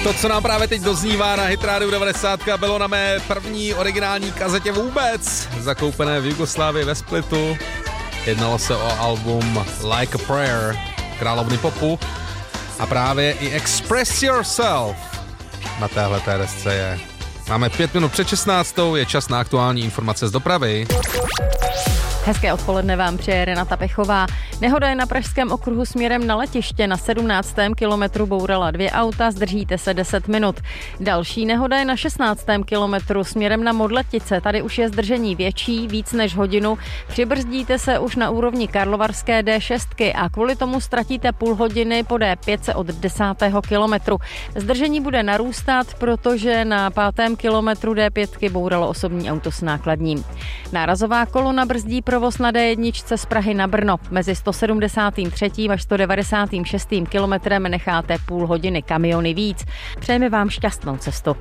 To, co nám právě teď doznívá na Hit Radio 90, bylo na mé první originální kazetě vůbec, zakoupené v Jugoslávii ve Splitu. Jednalo se o album Like a Prayer, královny popu. A právě i Express Yourself na téhleté desce je. Máme 5 minut před 16, je čas na aktuální informace z dopravy. Hezké odpoledne vám přeje Renata Pechová. Nehoda je na pražském okruhu směrem na letiště. Na 17. kilometru bourala 2 auta, zdržíte se 10 minut. Další nehoda je na 16. kilometru směrem na Modletice. Tady už je zdržení větší, víc než hodinu. Přibrzdíte se už na úrovni karlovarské D6 a kvůli tomu ztratíte půl hodiny po D5 od 10. kilometru. Zdržení bude narůstat, protože na 5. kilometru D5 bouralo osobní auto s nákladním. Nárazová kolona brzdí provoz na D1 z Prahy na Brno. Mezi 173. až 196. kilometrem necháte půl hodiny kamiony víc. Přejeme vám šťastnou cestu.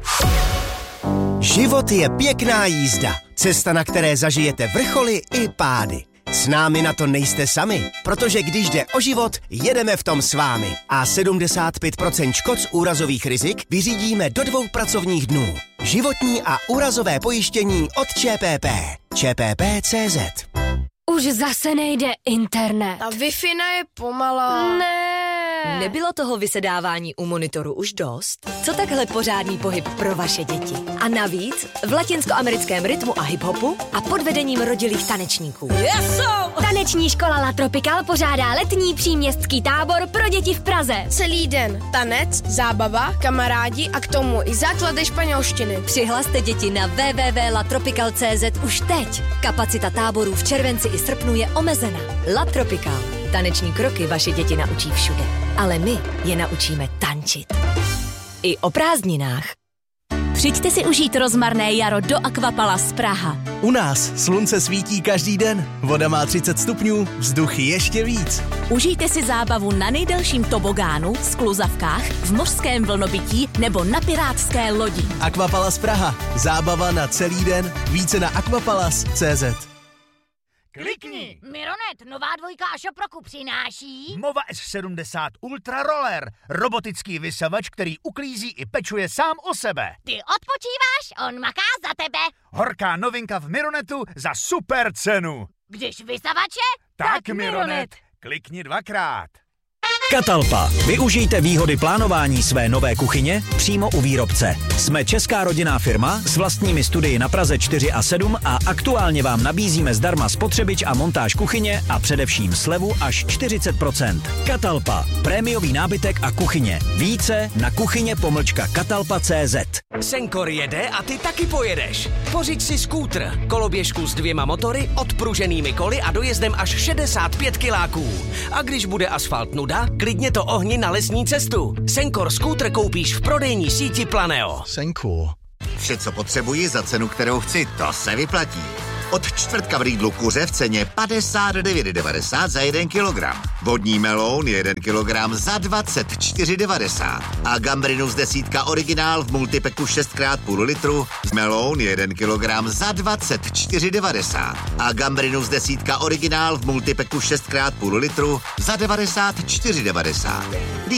Život je pěkná jízda. Cesta, na které zažijete vrcholy i pády. S námi na to nejste sami, protože když jde o život, jedeme v tom s vámi. A 75% škod z úrazových rizik vyřídíme do 2 pracovních dnů. Životní a úrazové pojištění od ČPP. ČPP.cz. Už zase nejde internet. Ta Wi-Fi je pomalá. Ne. Nebylo toho vysedávání u monitoru už dost? Co takhle pořádný pohyb pro vaše děti? A navíc v latinskoamerickém rytmu a hiphopu a pod vedením rodilých tanečníků. Taneční škola La Tropical pořádá letní příměstský tábor pro děti v Praze. Celý den tanec, zábava, kamarádi a k tomu i základy španělštiny. Přihlaste děti na www.latropical.cz už teď. Kapacita táborů v červenci i srpnu je omezena. La Tropical. Taneční kroky vaše děti naučí všude. Ale my je naučíme tančit. I o prázdninách. Přijďte si užít rozmarné jaro do Aquapalace Praha. U nás slunce svítí každý den, voda má 30 stupňů, vzduch ještě víc. Užijte si zábavu na nejdelším tobogánu, skluzavkách, v mořském vlnobytí nebo na pirátské lodi. Aquapalace Praha. Zábava na celý den. Více na aquapalace.cz. Klikni! Mironet, nová 2 Šoproku přináší Mova S70 Ultra Roller, robotický vysavač, který uklízí i pečuje sám o sebe. Ty odpočíváš, on maká za tebe. Horká novinka v Mironetu za super cenu. Když vysavače, Tak Mironet. Klikni 2krát. Catalpa. Využijte výhody plánování své nové kuchyně přímo u výrobce. Jsme česká rodinná firma s vlastními studii na Praze 4 a 7 a aktuálně vám nabízíme zdarma spotřebič a montáž kuchyně a především slevu až 40%. Catalpa. Prémiový nábytek a kuchyně. Více na kuchyně-catalpa.cz. Senkor jede a ty taky pojedeš. Pořiď si skútr, koloběžku s 2 motory, odpruženými koly a dojezdem až 65 kiláků. A když bude asfalt nuda, klidně to ohni na lesní cestu. Senkor skútr koupíš v prodejní síti Planeo. Senkor. Vše, co potřebuji za cenu, kterou chci, to se vyplatí. Od čtvrtka v Lidlu kuře v ceně 59,90 za 1 kilogram. Vodní meloun 1 kilogram za 24,90. A gambrinus 10 originál v multipeku 6x půl litru. Meloun 1 kilogram za 24,90. A gambrinus 10 originál v multipeku 6x půl litru za 94,90.